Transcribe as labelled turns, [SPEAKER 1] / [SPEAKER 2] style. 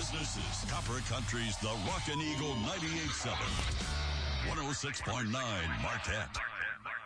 [SPEAKER 1] This is Copper Country's The Rockin' Eagle 98.7. 106.9 Marquette.